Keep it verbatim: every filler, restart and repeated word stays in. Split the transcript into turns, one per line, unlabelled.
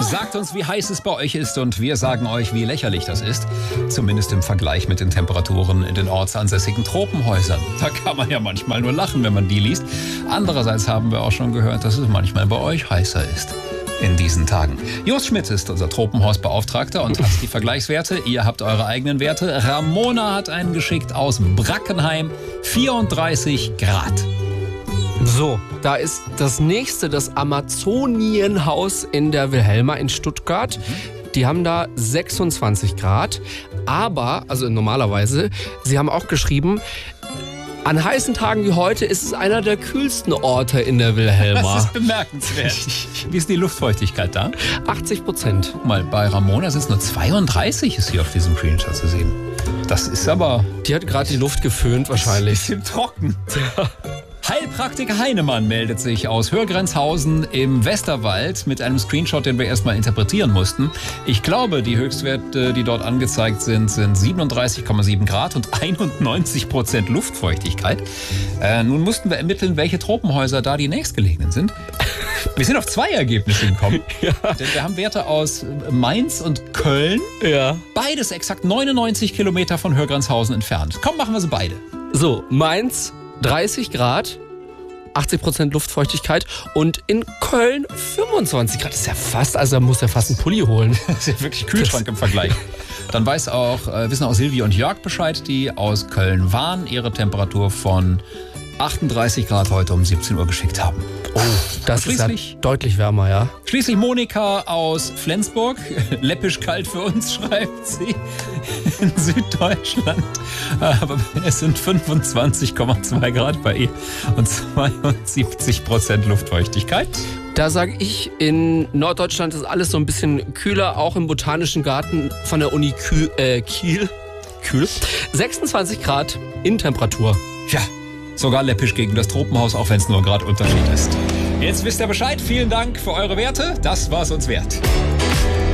Sagt uns, wie heiß es bei euch ist und wir sagen euch, wie lächerlich das ist. Zumindest im Vergleich mit den Temperaturen in den ortsansässigen Tropenhäusern. Da kann man ja manchmal nur lachen, wenn man die liest. Andererseits haben wir auch schon gehört, dass es manchmal bei euch heißer ist in diesen Tagen. Jost Schmidt ist unser Tropenhausbeauftragter und hat die Vergleichswerte. Ihr habt eure eigenen Werte. Ramona hat einen geschickt aus Brackenheim. vierunddreißig Grad.
So, da ist das nächste, das Amazonienhaus in der Wilhelma in Stuttgart. Die haben da sechsundzwanzig Grad. Aber, also normalerweise, sie haben auch geschrieben, an heißen Tagen wie heute ist es einer der kühlsten Orte in der Wilhelma.
Das ist bemerkenswert. Wie ist die Luftfeuchtigkeit da?
achtzig Prozent.
Guck mal, bei Ramona sind es nur zweiunddreißig, ist hier auf diesem Screenshot zu sehen. Das ist aber...
Die hat gerade die Luft geföhnt wahrscheinlich.
Bisschen trocken. Heilpraktiker Heinemann meldet sich aus Hörgrenzhausen im Westerwald mit einem Screenshot, den wir erstmal interpretieren mussten. Ich glaube, die Höchstwerte, die dort angezeigt sind, sind siebenunddreißig Komma sieben Grad und einundneunzig Prozent Luftfeuchtigkeit. Äh, nun mussten wir ermitteln, welche Tropenhäuser da die nächstgelegenen sind. Wir sind auf zwei Ergebnisse gekommen. Ja. Denn wir haben Werte aus Mainz und Köln.
Ja.
Beides exakt neunundneunzig Kilometer von Hörgrenzhausen entfernt. Komm, machen wir sie beide.
So, Mainz dreißig Grad, achtzig Prozent Luftfeuchtigkeit und in Köln fünfundzwanzig Grad. Das ist ja fast, also da muss er fast einen Pulli holen.
Das ist ja wirklich Kühlschrank im Vergleich. Dann weiß auch, äh, wissen auch Silvia und Jörg Bescheid, die aus Köln waren, ihre Temperatur von achtunddreißig Grad heute um siebzehn Uhr geschickt haben.
Oh, das ist ja deutlich wärmer, ja.
Schließlich Monika aus Flensburg. Läppisch kalt für uns, schreibt sie. In Süddeutschland. Aber es sind fünfundzwanzig Komma zwei Grad bei ihr und zweiundsiebzig Prozent Luftfeuchtigkeit.
Da sage ich, in Norddeutschland ist alles so ein bisschen kühler, auch im Botanischen Garten von der Uni Kühl, äh, Kiel. Kühl. sechsundzwanzig Grad Innentemperatur.
Ja. Sogar läppisch gegen das Tropenhaus, auch wenn es nur Grad Unterschied ist. Jetzt wisst ihr Bescheid. Vielen Dank für eure Werte. Das war's uns wert.